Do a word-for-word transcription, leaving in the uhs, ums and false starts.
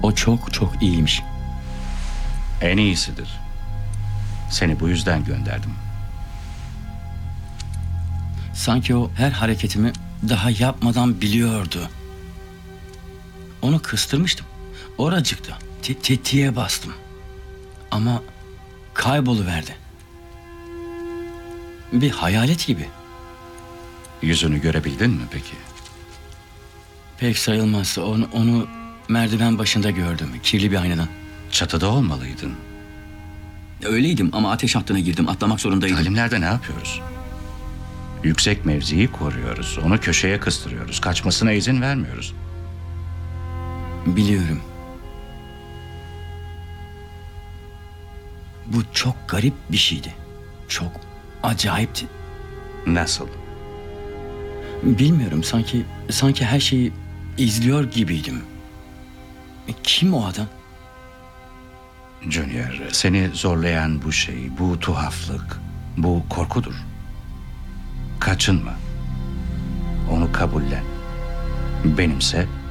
O çok çok iyiymiş. En iyisidir. Seni bu yüzden gönderdim. Sanki o her hareketimi daha yapmadan biliyordu. Onu kıstırmıştım. Oracıkta te- tetiğe bastım. Ama kayboluverdi. Bir hayalet gibi. Yüzünü görebildin mi peki? Pek sayılmaz. Onu, onu merdiven başında gördüm. Kirli bir aynadan. Çatıda olmalıydın. Öyleydim ama ateş hattına girdim. Atlamak zorundaydım. Talimlerde ne yapıyoruz? Yüksek mevziyi koruyoruz. Onu köşeye kıstırıyoruz. Kaçmasına izin vermiyoruz. Biliyorum. Bu çok garip bir şeydi. Çok acayipti. Nasıl? Bilmiyorum, sanki sanki her şeyi izliyor gibiydim. E, Kim o adam? Junior, seni zorlayan bu şey, bu tuhaflık, bu korkudur. Kaçınma. Onu kabullen. Benimse